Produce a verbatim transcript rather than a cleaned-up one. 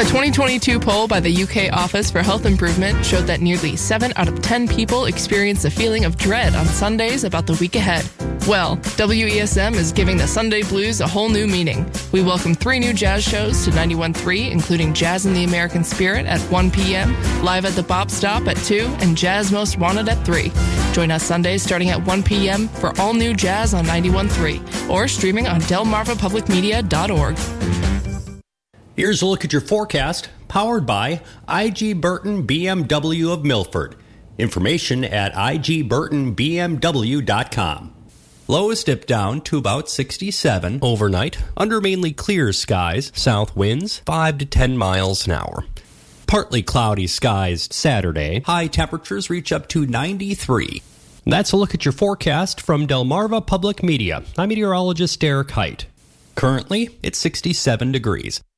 A twenty twenty-two poll by the U K Office for Health Improvement showed that nearly seven out of ten people experience a feeling of dread on Sundays about the week ahead. Well, W E S M is giving the Sunday blues a whole new meaning. We welcome three new jazz shows to ninety-one point three, including Jazz in the American Spirit at one p.m., Live at the Bop Stop at two, and Jazz Most Wanted at three. Join us Sundays starting at one p.m. for all new jazz on ninety-one point three or streaming on delmarva public media dot org. Here's a look at your forecast, powered by I G Burton B M W of Milford. Information at I G burton b m w dot com. Lows dip down to about sixty-seven overnight, under mainly clear skies, south winds five to ten miles an hour. Partly cloudy skies Saturday, high temperatures reach up to ninety-three. That's a look at your forecast from Delmarva Public Media. I'm meteorologist Derek Height. Currently, it's sixty-seven degrees.